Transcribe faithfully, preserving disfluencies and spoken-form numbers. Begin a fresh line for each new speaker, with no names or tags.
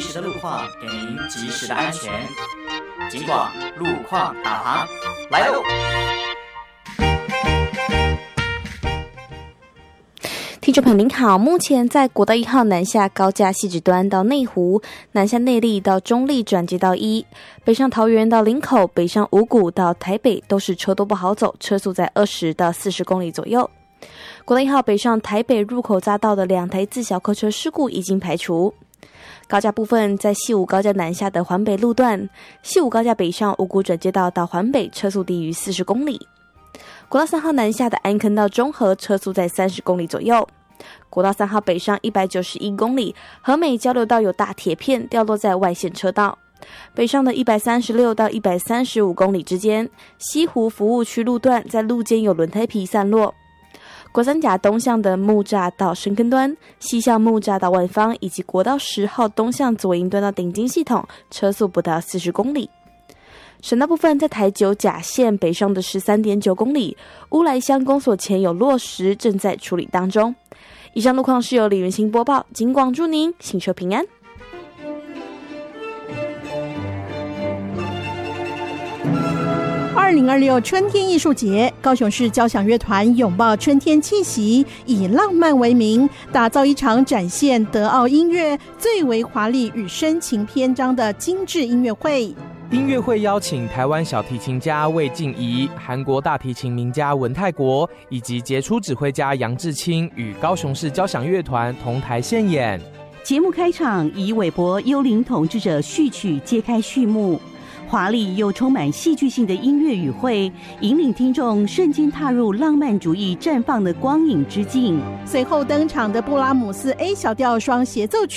时的路况，给您及时的安全。警广路况导航来喽！
听众朋友您好，目前在国道一号南下高架汐止端到内湖，南下内壢到中壢转接道一，北上桃园到林口，北上五股到台北都是车多不好走，车速在二十到四十公里左右。国道一号北上台北入口匝道的两台自小客车事故已经排除。高架部分，在西武高架南下的环北路段，西武高架北上五股转接道到环北车速低于四十公里。国道三号南下的安坑到中和车速在三十公里左右。国道三号北上一百九十一公里，和美交流道有大铁片掉落在外线车道。北上的一百三十六到一百三十五公里之间，西湖服务区路段在路肩有轮胎皮散落。国三甲东向的木栅到深坑端，西向木栅到万方，以及国道十号东向左营端到顶金系统，车速不到四十公里。省道部分，在台九甲线北上的 十三点九公里，乌来乡公所前有落石，正在处理当中。以上路况是由李元清播报，警广祝您行车平安。
二零二六春天艺术节，高雄市交响乐团拥抱春天气息，以浪漫为名，打造一场展现德奥音乐最为华丽与深情篇章的精致音乐会。
音乐会邀请台湾小提琴家魏静怡、韩国大提琴名家文泰国以及杰出指挥家杨志清与高雄市交响乐团同台献演。
节目开场以韦伯《幽灵统治者》序曲揭开序幕，华丽又充满戏剧性的音乐语汇，引领听众瞬间踏入浪漫主义绽放的光影之境。
随后登场的布拉姆斯 A 小调双协奏曲